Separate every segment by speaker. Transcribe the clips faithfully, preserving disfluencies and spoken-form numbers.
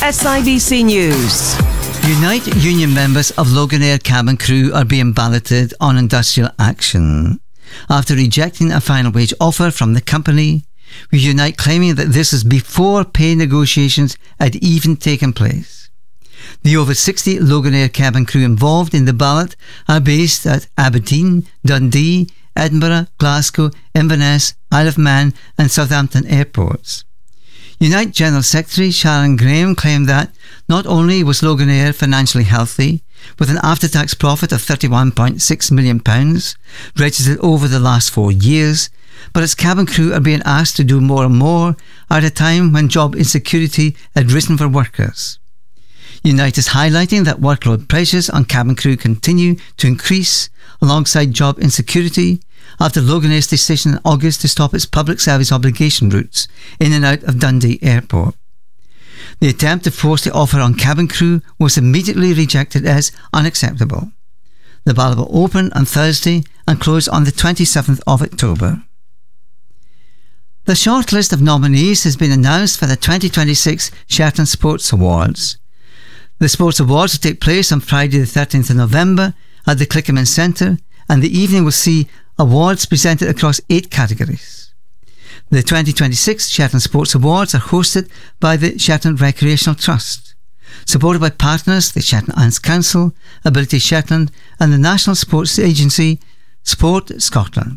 Speaker 1: S I B C News.
Speaker 2: Unite union members of Loganair cabin crew are being balloted on industrial action. After rejecting a final wage offer from the company, with Unite claiming that this is before pay negotiations had even taken place. The over sixty Loganair cabin crew involved in the ballot are based at Aberdeen, Dundee, Edinburgh, Glasgow, Inverness, Isle of Man and Southampton airports. Unite General Secretary Sharon Graham claimed that not only was Loganair financially healthy, with an after-tax profit of thirty-one point six million pounds registered over the last four years, but its cabin crew are being asked to do more and more at a time when job insecurity had risen for workers. Unite is highlighting that workload pressures on cabin crew continue to increase alongside job insecurity after Loganair's decision in August to stop its public service obligation routes in and out of Dundee Airport. The attempt to force the offer on cabin crew was immediately rejected as unacceptable. The ballot will open on Thursday and close on the twenty-seventh of October. The shortlist of nominees has been announced for the twenty twenty-six Shetland Sports Awards. The Sports Awards will take place on Friday the thirteenth of November at the Clickerman Centre, and the evening will see awards presented across eight categories. The twenty twenty-six Shetland Sports Awards are hosted by the Shetland Recreational Trust, supported by partners the Shetland Arts Council, Ability Shetland and the national sports agency Sport Scotland.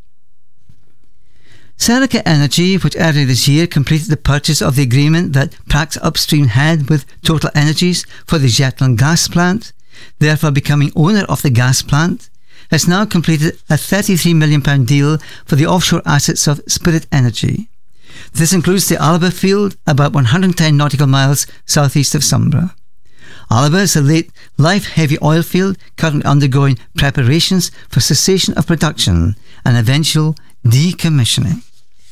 Speaker 2: Serica Energy, which earlier this year completed the purchase of the agreement that Prax Upstream had with Total Energies for the Shetland gas plant, therefore becoming owner of the gas plant, has now completed a thirty-three million pounds deal for the offshore assets of Spirit Energy. This includes the Alba field, about one hundred ten nautical miles southeast of Sombra. Alba is a late life heavy oil field currently undergoing preparations for cessation of production and eventual decommissioning.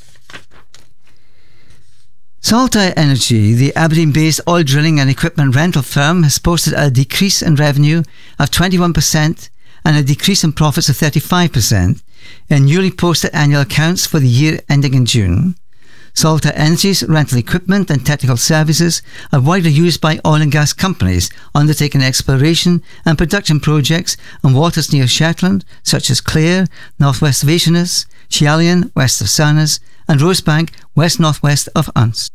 Speaker 2: Saltire Energy, the Aberdeen-based oil drilling and equipment rental firm, has posted a decrease in revenue of twenty-one percent and a decrease in profits of thirty-five percent in newly posted annual accounts for the year ending in June. Saltire Energy's rental equipment and technical services are widely used by oil and gas companies undertaking exploration and production projects on waters near Shetland, such as Clare, northwest of Aitcherness, Cheallion, west of Sarnes, and Rosebank, west-northwest of Unst.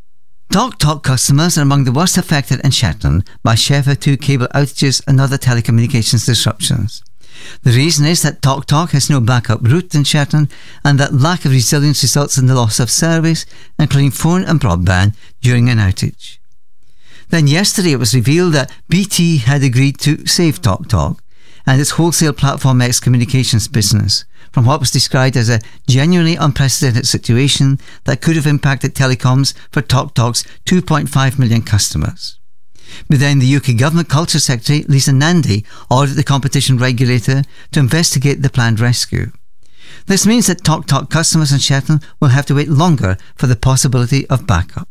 Speaker 2: Talk Talk customers are among the worst affected in Shetland by Sheffield two cable outages and other telecommunications disruptions. The reason is that Talk Talk has no backup route in Shetland, and that lack of resilience results in the loss of service, including phone and broadband, during an outage. Then yesterday it was revealed that B T had agreed to save Talk Talk and its wholesale platform X Communications business from what was described as a genuinely unprecedented situation that could have impacted telecoms for Talk Talk's two point five million customers. But then the U K Government Culture Secretary Lisa Nandy ordered the competition regulator to investigate the planned rescue. This means that Talk Talk customers in Shetland will have to wait longer for the possibility of backup.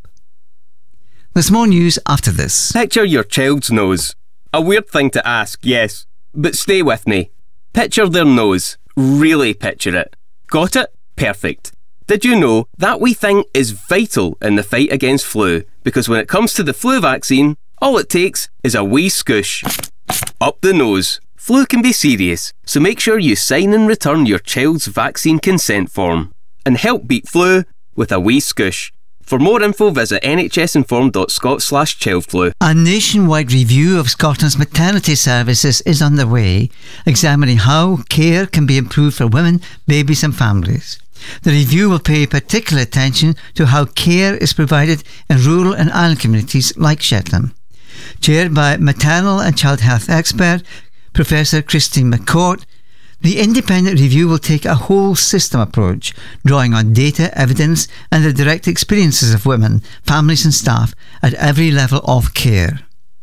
Speaker 2: There's more news after this.
Speaker 3: Picture your child's nose. A weird thing to ask, yes, but stay with me. Picture their nose. Really picture it. Got it? Perfect. Did you know that wee thing is vital in the fight against flu? Because when it comes to the flu vaccine, all it takes is a wee scoosh. Up the nose. Flu can be serious, so make sure you sign and return your child's vaccine consent form and help beat flu with a wee scoosh. For more info, visit nhsinform dot scot slash childflu.
Speaker 2: A nationwide review of Scotland's maternity services is underway, examining how care can be improved for women, babies and families. The review will pay particular attention to how care is provided in rural and island communities like Shetland. Chaired by maternal and child health expert Professor Christine McCourt, the independent review will take a whole system approach, drawing on data, evidence and the direct experiences of women, families and staff at every level of care.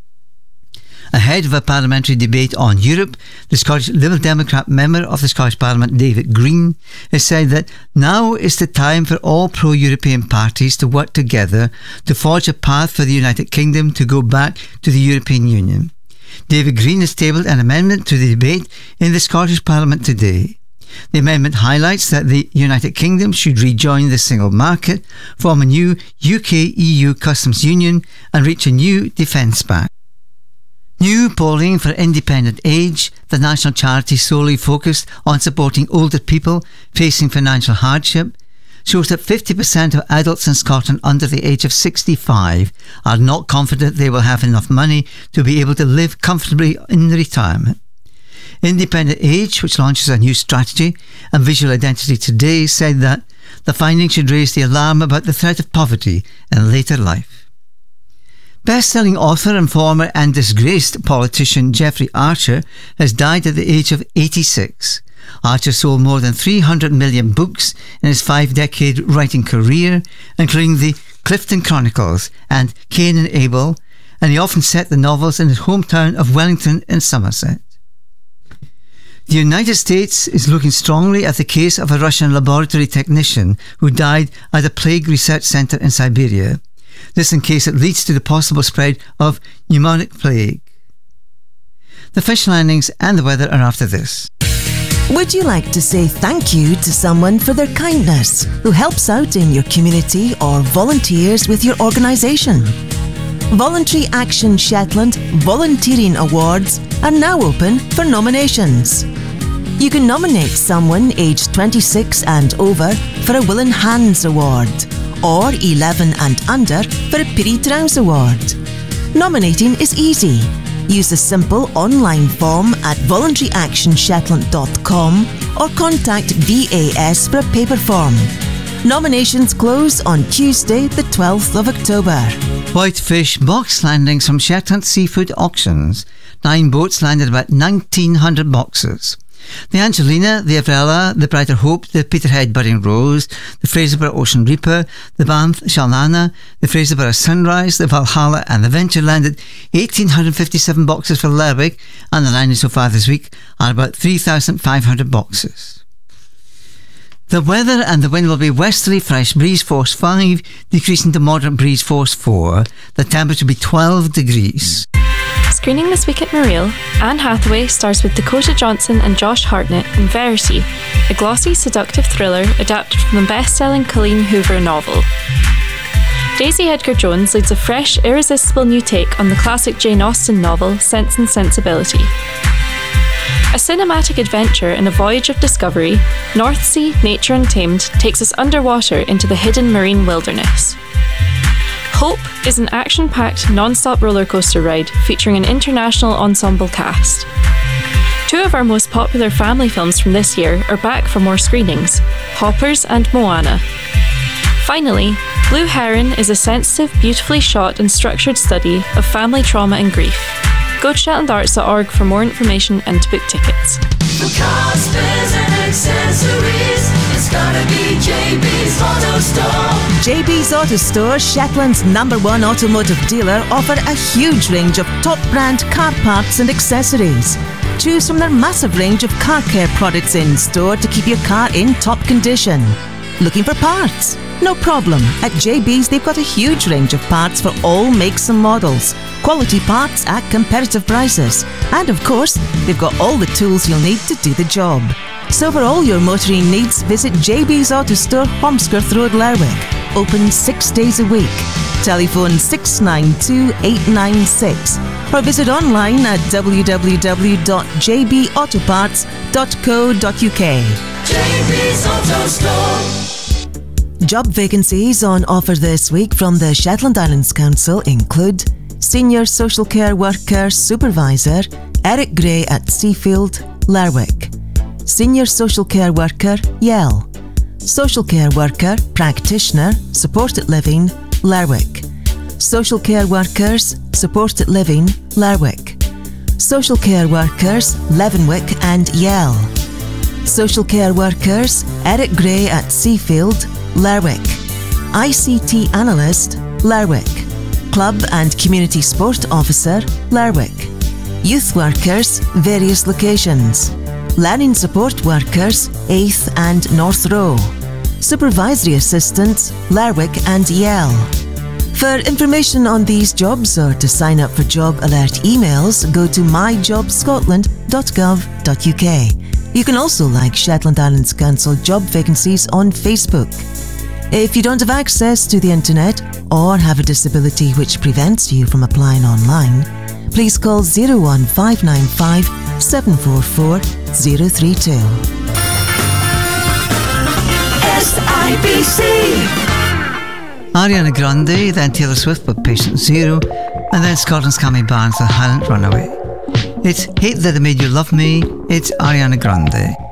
Speaker 2: Ahead of a parliamentary debate on Europe, the Scottish Liberal Democrat member of the Scottish Parliament, David Green, has said that now is the time for all pro-European parties to work together to forge a path for the United Kingdom to go back to the European Union. David Green has tabled an amendment to the debate in the Scottish Parliament today. The amendment highlights that the United Kingdom should rejoin the single market, form a new U K E U customs union and reach a new defence pact. New polling for Independent Age, the national charity solely focused on supporting older people facing financial hardship, shows that fifty percent of adults in Scotland under the age of sixty-five are not confident they will have enough money to be able to live comfortably in retirement. Independent Age, which launches a new strategy, and Visual Identity Today said that the findings should raise the alarm about the threat of poverty in later life. Best-selling author and former and disgraced politician Jeffrey Archer has died at the age of eighty-six. Archer sold more than three hundred million books in his five-decade writing career, including the Clifton Chronicles and Cain and Abel, and he often set the novels in his hometown of Wellington in Somerset. The United States is looking strongly at the case of a Russian laboratory technician who died at a plague research centre in Siberia. This in case it leads to the possible spread of pneumonic plague. The fish landings and the weather are after this.
Speaker 1: Would you like to say thank you to someone for their kindness who helps out in your community or volunteers with your organisation? Voluntary Action Shetland Volunteering Awards are now open for nominations. You can nominate someone aged twenty-six and over for a Willing Hands Award or eleven and under for a Peerie Trouse Award. Nominating is easy. Use a simple online form at voluntary action shetland dot com or contact V A S for a paper form. Nominations close on Tuesday the twelfth of October.
Speaker 2: Whitefish box landings from Shetland Seafood Auctions. Nine boats landed about nineteen hundred boxes. The Angelina, the Avrella, the Brighter Hope, the Peterhead Budding Rose, the Fraserburgh Ocean Reaper, the Banff Shalnana, the Fraserburgh Sunrise, the Valhalla and the Venture landed one thousand eight hundred fifty-seven boxes for Lerwick, and the landings so far this week are about three thousand five hundred boxes. The weather and the wind will be westerly fresh breeze force five, decreasing to moderate breeze force four. The temperature will be twelve degrees.
Speaker 4: Screening this week at Mareel, Anne Hathaway stars with Dakota Johnson and Josh Hartnett in Verity, a glossy, seductive thriller adapted from the best-selling Colleen Hoover novel. Daisy Edgar-Jones leads a fresh, irresistible new take on the classic Jane Austen novel Sense and Sensibility. A cinematic adventure in a voyage of discovery, North Sea Nature Untamed takes us underwater into the hidden marine wilderness. Hope is an action-packed, non-stop roller coaster ride featuring an international ensemble cast. Two of our most popular family films from this year are back for more screenings, Hoppers and Moana. Finally, Blue Heron is a sensitive, beautifully shot and structured study of family trauma and grief. Go to shetland arts dot org for more information and to book tickets.
Speaker 5: For cars, spares and accessories, it's gotta be J B's Auto Store.
Speaker 1: J B's Auto Store, Shetland's number one automotive dealer, offer a huge range of top brand car parts and accessories. Choose from their massive range of car care products in store to keep your car in top condition. Looking for parts? No problem. At J B's they've got a huge range of parts for all makes and models. Quality parts at competitive prices. And of course, they've got all the tools you'll need to do the job. So for all your motoring needs, visit J B's Auto Store, Holmskirth Road, Lerwick. Open six days a week. Telephone six nine two, eight nine six or visit online at w w w dot j b autoparts dot co dot u k.
Speaker 5: J B's Auto Store.
Speaker 1: Job vacancies on offer this week from the Shetland Islands Council include Senior Social Care Worker Supervisor Eric Gray at Seafield, Lerwick. Senior Social Care Worker Yell. Social Care Worker Practitioner Supported Living, Lerwick. Social Care Workers Supported Living, Lerwick. Social Care Workers Leavenwick and Yell. Social Care Workers Eric Gray at Seafield, Lerwick. I C T Analyst, Lerwick. Club and Community Sport Officer, Lerwick. Youth Workers, various locations. Learning Support Workers, eighth and North Row. Supervisory Assistants, Lerwick and Yell. For information on these jobs or to sign up for job alert emails, go to my job scotland dot gov dot u k. You can also like Shetland Islands Council job vacancies on Facebook. If you don't have access to the internet or have a disability which prevents you from applying online, please call zero one five nine five seven four four zero three two.
Speaker 5: S I B C.
Speaker 2: Ariana Grande, then Taylor Swift with Patient Zero, and then Scotland's Cammy Barnes with Highland Runaway. It's Hate That I Made You Love Me, it's Ariana Grande.